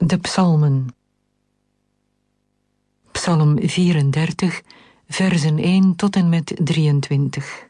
De psalmen. Psalm 34, versen 1 tot en met 23.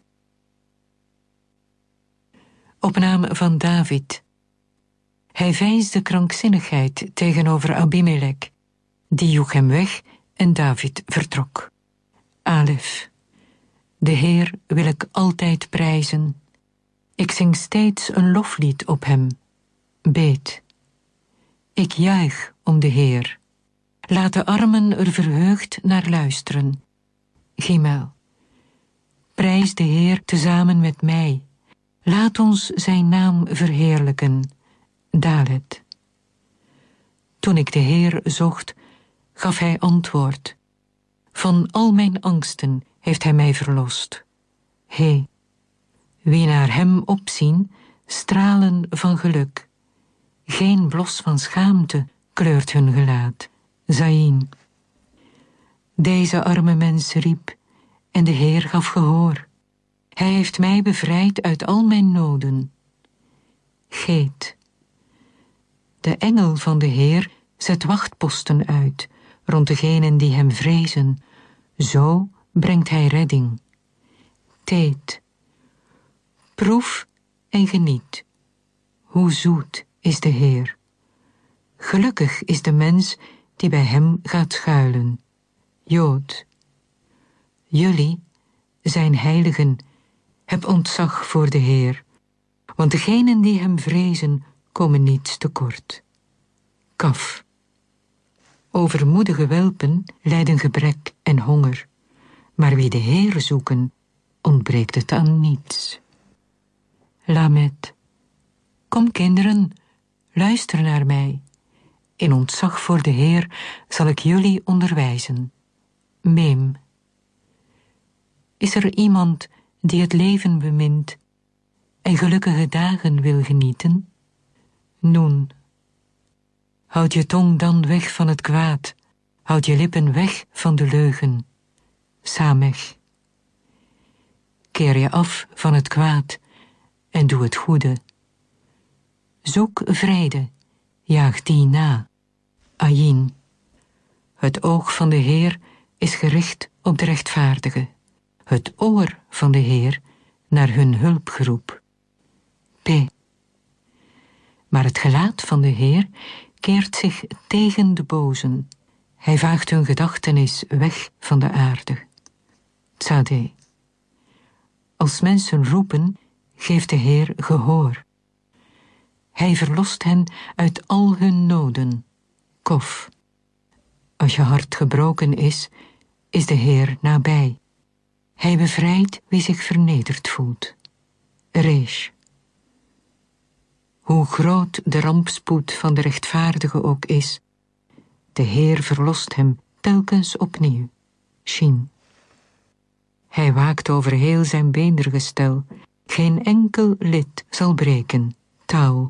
Op naam van David. Hij veinsde krankzinnigheid tegenover Abimelech. Die joeg hem weg en David vertrok. Alef. De Heer wil ik altijd prijzen. Ik zing steeds een loflied op hem. Beet. Ik juich om de Heer. Laat de armen er verheugd naar luisteren. Gimel. Prijs de Heer tezamen met mij. Laat ons zijn naam verheerlijken. Dalet. Toen ik de Heer zocht, gaf hij antwoord. Van al mijn angsten heeft hij mij verlost. He, wie naar hem opzien, stralen van geluk. Geen blos van schaamte kleurt hun gelaat. Zaïn. Deze arme mens riep, en de Heer gaf gehoor. Hij heeft mij bevrijd uit al mijn noden. Geet. De engel van de Heer zet wachtposten uit, rond degenen die hem vrezen. Zo brengt hij redding. Teet. Proef en geniet. Hoe zoet is de Heer. Gelukkig is de mens die bij hem gaat schuilen. Jood. Jullie zijn heiligen, heb ontzag voor de Heer, want degenen die hem vrezen komen niets tekort. Kaf. Overmoedige welpen lijden gebrek en honger, maar wie de Heer zoeken, ontbreekt het aan niets. Lamet. Kom kinderen, luister naar mij. In ontzag voor de Heer zal ik jullie onderwijzen. Meem. Is er iemand die het leven bemint en gelukkige dagen wil genieten? Noen. Houd je tong dan weg van het kwaad, houd je lippen weg van de leugen. Samech. Keer je af van het kwaad en doe het goede. Zoek vrede, jaag die na. Ayin. Het oog van de Heer is gericht op de rechtvaardigen. Het oor van de Heer naar hun hulpgeroep. P. Maar het gelaat van de Heer keert zich tegen de bozen. Hij vaagt hun gedachtenis weg van de aarde. Tzadeh. Als mensen roepen, geeft de Heer gehoor. Hij verlost hen uit al hun noden. Kof. Als je hart gebroken is de Heer nabij. Hij bevrijdt wie zich vernederd voelt. Resh. Hoe groot de rampspoed van de rechtvaardige ook is, de Heer verlost hem telkens opnieuw. Shin. Hij waakt over heel zijn beendergestel. Geen enkel lid zal breken. Tau.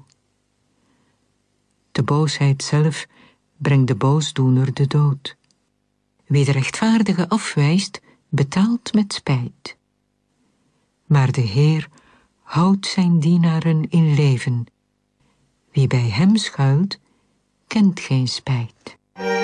De boosheid zelf brengt de boosdoener de dood. Wie de rechtvaardige afwijst, betaalt met spijt. Maar de Heer houdt zijn dienaren in leven. Wie bij hem schuilt, kent geen spijt.